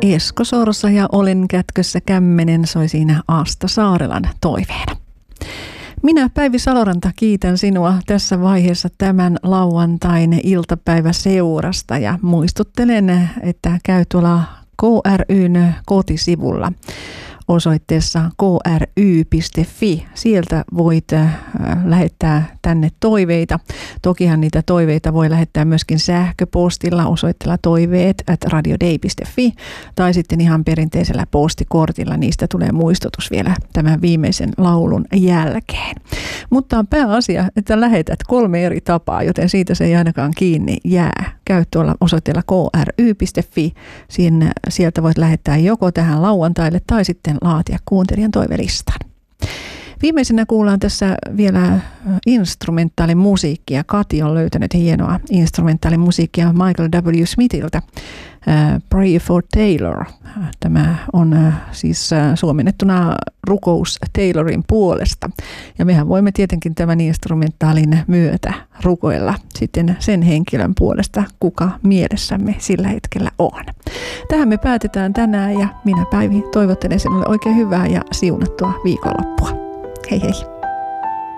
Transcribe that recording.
Esko Sorsa ja Olen kätkössä kämmenen soi siinä Asta Saarelan toiveena. Minä, Päivi Saloranta, kiitän sinua tässä vaiheessa tämän lauantain iltapäiväseurasta ja muistuttelen, että käy tuolla KRY:n kotisivulla osoitteessa kry.fi. Sieltä voit lähettää tänne toiveita. Tokihan niitä toiveita voi lähettää myöskin sähköpostilla osoitteella toiveet@radiodei.fi tai sitten ihan perinteisellä postikortilla. Niistä tulee muistutus vielä tämän viimeisen laulun jälkeen. Mutta pääasia, että lähetät 3 eri tapaa, joten siitä se ei ainakaan kiinni jää. Käy tuolla osoitteella kry.fi. Sieltä voit lähettää joko tähän lauantaille tai sitten laatia kuuntelijan toivelistan. Viimeisenä kuullaan tässä vielä instrumentaalimusiikkia. Kati on löytänyt hienoa instrumentaalimusiikkia Michael W. Smithiltä. Pray for Taylor. Tämä on siis suomennettuna rukous Taylorin puolesta. Ja mehän voimme tietenkin tämän instrumentaalin myötä rukoilla sitten sen henkilön puolesta, kuka mielessämme sillä hetkellä on. Tähän me päätetään tänään ja minä, Päivi, toivottelen sinulle oikein hyvää ja siunattua viikonloppua. Hei hei!